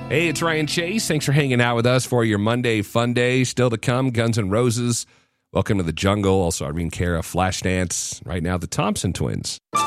Hey, it's Ryan Chase. Thanks for hanging out with us for your Monday Fun Day. Still to come, Guns N' Roses. Welcome to the Jungle. Also, Irene Cara, Flashdance. Right now, the Thompson Twins.